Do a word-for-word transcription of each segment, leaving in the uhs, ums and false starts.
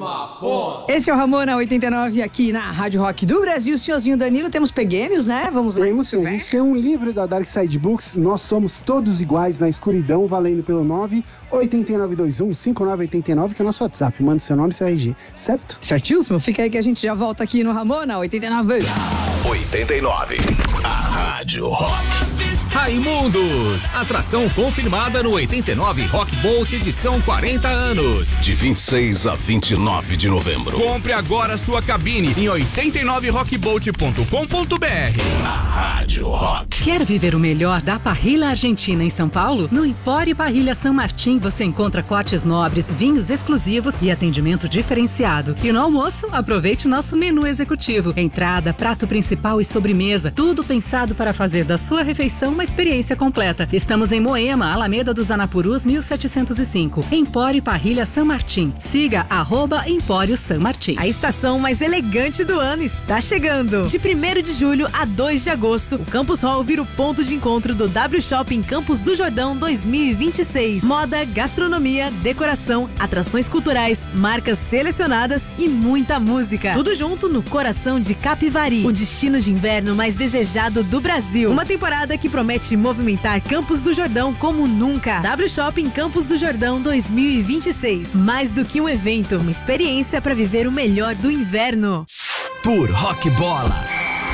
Próxima ponta. Esse é o Ramona oitenta e nove aqui na Rádio Rock do Brasil. Senhorzinho Danilo, temos peguenos, né? Vamos lá. Temos sim. A gente tem um livro da Dark Side Books. Nós somos todos iguais na escuridão, valendo pelo nove oito nove dois um cinco nove oito nove, que é o nosso WhatsApp. Manda seu nome e seu R G, certo? Certíssimo. Fica aí que a gente já volta aqui no Ramona oitenta e nove. oitenta e nove. A Rádio Rock. Raimundos, atração confirmada no oitenta e nove Rock Bolt edição quarenta anos. De vinte e seis a vinte e nove de novembro. Compre agora sua cabine em oitenta e nove rock bolt ponto com ponto b r. A Rádio Rock. Quer viver o melhor da parrilha argentina em São Paulo? No Empório Parrilha San Martín você encontra cortes nobres, vinhos exclusivos e atendimento diferenciado. E no almoço, aproveite o nosso menu executivo. Entrada, prato principal e sobremesa. Tudo pensado para fazer da sua refeição uma experiência completa. Estamos em Moema, Alameda dos Anapurus, mil setecentos e cinco. Empório Parrilha San Martín. Siga arroba Empório San Martín. A estação mais elegante do ano está chegando. De primeiro de julho a dois de agosto, o Campus Hall vira o ponto de encontro do W Shopping Campos do Jordão dois mil e vinte e seis. Moda, gastronomia, decoração, atrações culturais, marcas selecionadas e muita música. Tudo junto no coração de Capivari, o destino de inverno mais desejado do Brasil. Uma temporada que promete movimentar Campos do Jordão como nunca. W Shopping Campos do Jordão dois mil e vinte e seis. Mais do que um evento, uma experiência para viver o melhor do inverno. Tour Rock Bola.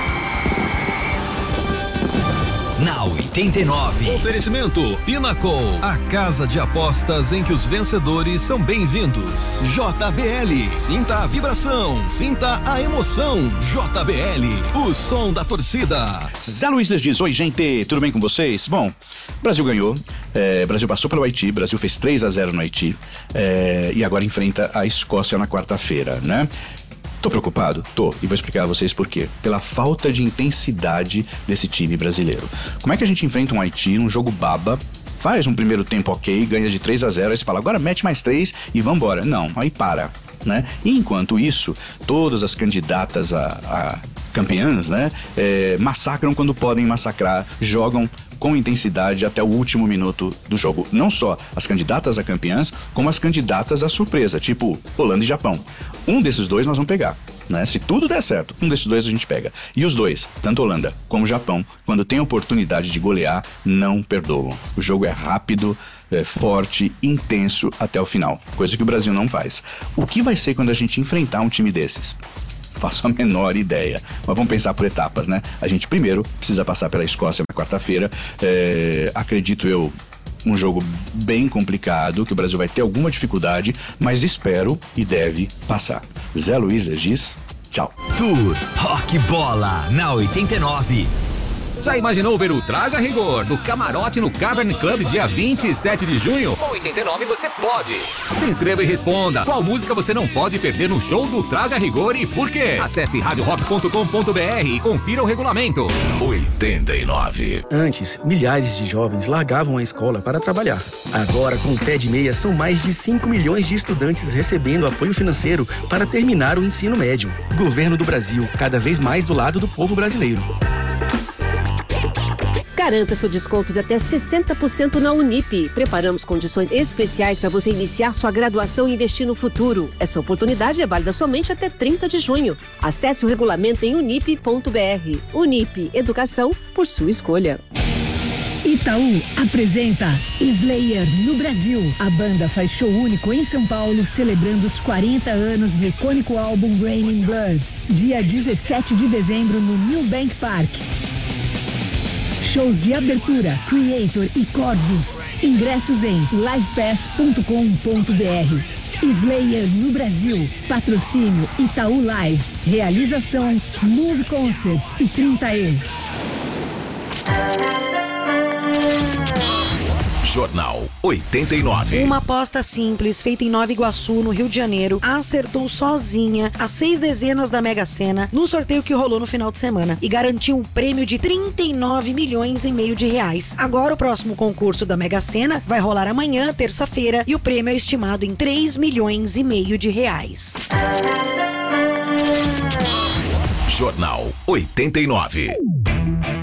Na oitenta e nove. Oferecimento Pinnacle, a casa de apostas em que os vencedores são bem-vindos. J B L, sinta a vibração, sinta a emoção. J B L, o som da torcida. Zé Luiz les diz: oi gente, tudo bem com vocês? Bom, Brasil ganhou, é, Brasil passou pelo Haiti, Brasil fez três a zero no Haiti, é, e agora enfrenta a Escócia na quarta-feira, né? Tô preocupado? Tô. E vou explicar a vocês por quê. Pela falta de intensidade desse time brasileiro. Como é que a gente enfrenta um Haiti num jogo baba, faz um primeiro tempo ok, ganha de três a zero, aí você fala, agora mete mais três e vambora. Não, aí para, né? E enquanto isso, todas as candidatas a, a campeãs, né, é, massacram quando podem massacrar, jogam com intensidade até o último minuto do jogo. Não só as candidatas a campeãs, como as candidatas à surpresa, tipo Holanda e Japão. Um desses dois nós vamos pegar, né? Se tudo der certo, um desses dois a gente pega. E os dois, tanto Holanda como Japão, quando tem a oportunidade de golear, não perdoam. O jogo é rápido, é forte, intenso até o final, coisa que o Brasil não faz. O que vai ser quando a gente enfrentar um time desses? Faço a menor ideia, mas vamos pensar por etapas, né? A gente primeiro precisa passar pela Escócia na quarta-feira, é, acredito eu, um jogo bem complicado, que o Brasil vai ter alguma dificuldade, mas espero e deve passar. Zé Luiz les diz, tchau. Tour Rock Bola na oitenta e nove. Já imaginou ver o Traje a Rigor do Camarote no Cavern Club dia vinte e sete de junho? Com oitenta e nove você pode. Se inscreva e responda qual música você não pode perder no show do Traje a Rigor e por quê? Acesse rádio rock ponto com ponto b r e confira o regulamento. oitenta e nove. Antes, milhares de jovens largavam a escola para trabalhar. Agora, com o Pé de Meia, são mais de cinco milhões de estudantes recebendo apoio financeiro para terminar o ensino médio. Governo do Brasil, cada vez mais do lado do povo brasileiro. Garanta seu desconto de até sessenta por cento na Unip. Preparamos condições especiais para você iniciar sua graduação e investir no futuro. Essa oportunidade é válida somente até trinta de junho. Acesse o regulamento em unip ponto b r. Unip, educação por sua escolha. Itaú apresenta Slayer no Brasil. A banda faz show único em São Paulo, celebrando os quarenta anos do icônico álbum Raining Blood. Dia dezessete de dezembro no New Bank Park. Shows de abertura, Creator e Corsus. Ingressos em live pass ponto com ponto b r. Slayer no Brasil. Patrocínio Itaú Live. Realização Move Concerts e trinta E. Jornal oitenta e nove. Uma aposta simples, feita em Nova Iguaçu, no Rio de Janeiro, acertou sozinha as seis dezenas da Mega Sena no sorteio que rolou no final de semana e garantiu um prêmio de trinta e nove milhões e meio de reais. Agora o próximo concurso da Mega Sena vai rolar amanhã, terça-feira, e o prêmio é estimado em três milhões e meio de reais. Jornal oitenta e nove.